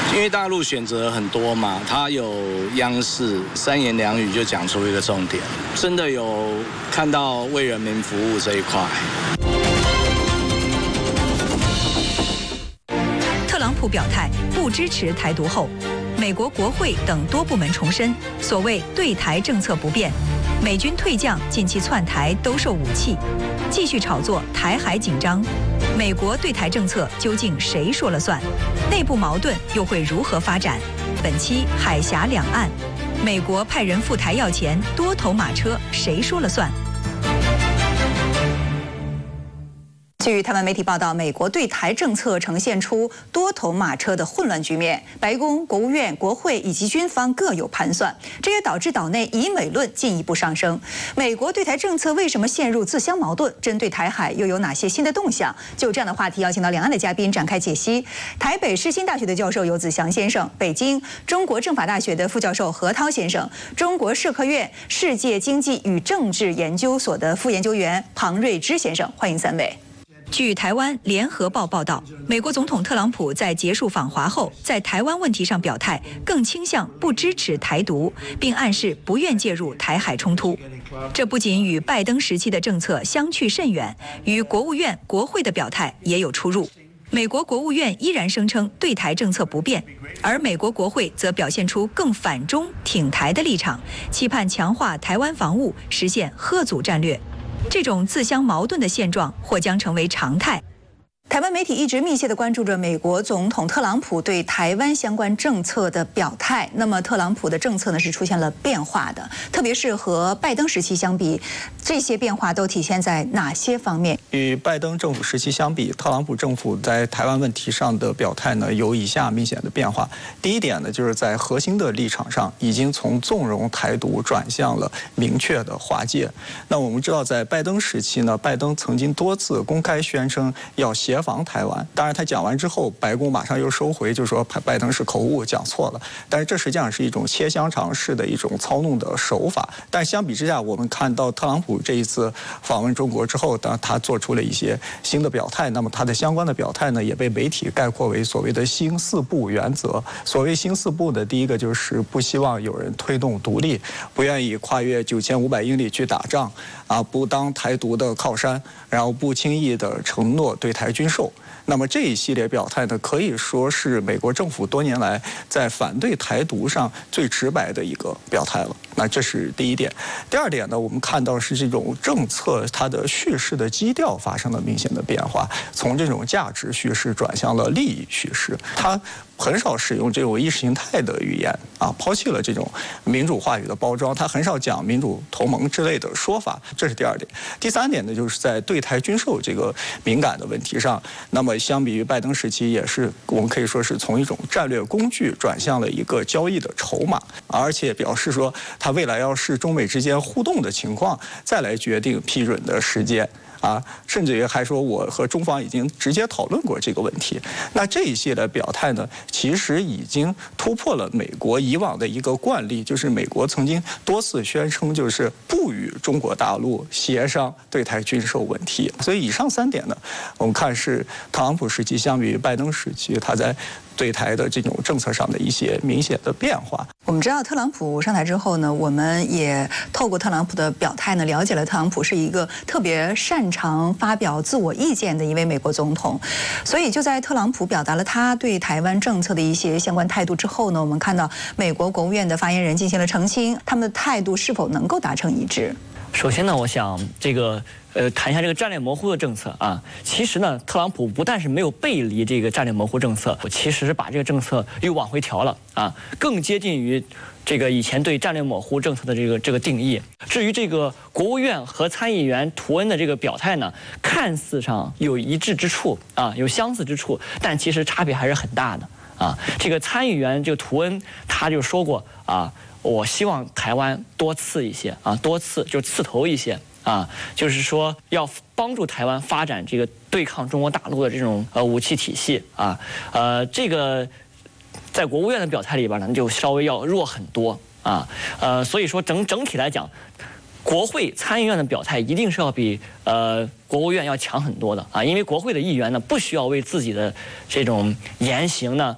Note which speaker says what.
Speaker 1: 因为大陆选择很多嘛，它有央视三言两语就讲出一个重点，真的有看到为人民服务这一块。
Speaker 2: 特朗普表态不支持台独后，美国国会等多部门重申所谓对台政策不变，美军退将近期窜台兜售武器，继续炒作台海紧张。美国对台政策究竟谁说了算？内部矛盾又会如何发展？本期海峡两岸，美国派人赴台要钱，多头马车谁说了算？据台湾媒体报道，美国对台政策呈现出多头马车的混乱局面，白宫、国务院、国会以及军方各有盘算，这也导致岛内以美论进一步上升。美国对台政策为什么陷入自相矛盾？针对台海又有哪些新的动向？就这样的话题，邀请到两岸的嘉宾展开解析。台北世新大学的教授游子祥先生，北京中国政法大学的副教授何涛先生，中国社科院世界经济与政治研究所的副研究员庞瑞之先生，欢迎三位。据台湾联合报报道，美国总统特朗普在结束访华后，在台湾问题上表态，更倾向不支持台独，并暗示不愿介入台海冲突。这不仅与拜登时期的政策相去甚远，与国务院、国会的表态也有出入。美国国务院依然声称对台政策不变，而美国国会则表现出更反中挺台的立场，期盼强化台湾防务，实现嚇阻战略。这种自相矛盾的现状或将成为常态。台湾媒体一直密切地关注着美国总统特朗普对台湾相关政策的表态。那么，特朗普的政策呢是出现了变化的，特别是和拜登时期相比，这些变化都体现在哪些方面？
Speaker 3: 与拜登政府时期相比，特朗普政府在台湾问题上的表态呢有以下明显的变化。第一点呢，就是在核心的立场上，已经从纵容台独转向了明确的划界。那我们知道，在拜登时期呢，拜登曾经多次公开宣称要协防台湾，当然他讲完之后，白宫马上又收回，就说拜登是口误讲错了。但是这实际上是一种切香肠式的一种操弄的手法。但相比之下，我们看到特朗普这一次访问中国之后，他做出了一些新的表态。那么他的相关的表态呢，也被媒体概括为所谓的新四不原则。所谓新四不的第一个就是不希望有人推动独立，不愿意跨越9500英里去打仗，不当台独的靠山，然后不轻易的承诺对台军售。那么这一系列表态呢，可以说是美国政府多年来在反对台独上最直白的一个表态了。那这是第一点。第二点呢，我们看到是这种政策它的叙事的基调发生了明显的变化，从这种价值叙事转向了利益叙事。它很少使用这种意识形态的语言抛弃了这种民主话语的包装，他很少讲民主同盟之类的说法，这是第二点。第三点呢，就是在对台军售这个敏感的问题上，那么相比于拜登时期，也是我们可以说是从一种战略工具转向了一个交易的筹码，而且表示说他未来要视中美之间互动的情况再来决定批准的时间。甚至于还说我和中方已经直接讨论过这个问题。那这一系列表态呢，其实已经突破了美国以往的一个惯例，就是美国曾经多次宣称就是不与中国大陆协商对台军售问题。所以以上三点呢，我们看是特朗普时期相比于拜登时期，他在对台的这种政策上的一些明显的变化。
Speaker 2: 我们知道特朗普上台之后呢，我们也透过特朗普的表态呢，了解了特朗普是一个特别擅长发表自我意见的一位美国总统。所以就在特朗普表达了他对台湾政策的一些相关态度之后呢，我们看到美国国务院的发言人进行了澄清，他们的态度是否能够达成一致？
Speaker 4: 首先呢，我想谈一下这个战略模糊的政策其实呢，特朗普不但是没有背离这个战略模糊政策，其实是把这个政策又往回调了更接近于这个以前对战略模糊政策的这个定义。至于这个国务院和参议员图恩的这个表态呢，看似上有一致之处有相似之处，但其实差别还是很大的这个参议员这个图恩他就说过我希望台湾多刺一些多刺就刺头一些就是说要帮助台湾发展这个对抗中国大陆的这种武器体系这个在国务院的表态里边呢，就稍微要弱很多所以说整体来讲，国会参议院的表态一定是要比国务院要强很多的因为国会的议员呢，不需要为自己的这种言行呢